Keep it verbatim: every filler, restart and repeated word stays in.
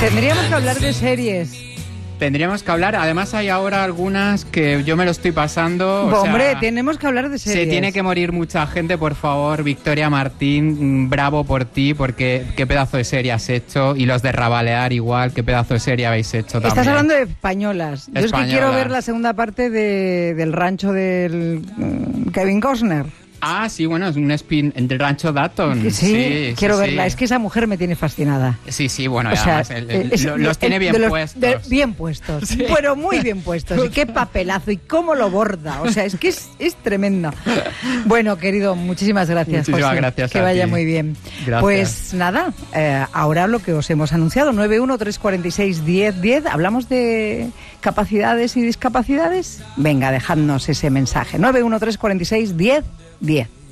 Tendríamos que hablar de series. Tendríamos que hablar, además hay ahora algunas que yo me lo estoy pasando. O Hombre, sea, tenemos que hablar de series. Se tiene que morir mucha gente, por favor. Victoria Martín, bravo por ti, porque qué pedazo de serie has hecho. Y los de Rabalear igual, qué pedazo de serie habéis hecho también. Estás hablando de españolas. Yo Españolas. es que quiero ver la segunda parte de, del rancho del um, Kevin Costner. Ah, sí, bueno, es un spin del Rancho Dutton. Sí, sí quiero sí, verla. sí. Es que esa mujer me tiene fascinada. Sí, sí, bueno, O y sea, además el- el- es- lo- los es- tiene bien de los- puestos. de- bien puestos. Sí. Bueno, muy bien puestos. Y qué papelazo y cómo lo borda. O sea, es que es, es tremenda. Bueno, querido, muchísimas gracias, Muchísimas José. gracias Que a vaya ti. muy bien. Gracias. Pues nada, eh, ahora lo que os hemos anunciado, nueve uno tres cuatro seis diez diez, hablamos de capacidades y discapacidades. Venga, dejadnos ese mensaje. nueve uno tres cuatro seis diez diez.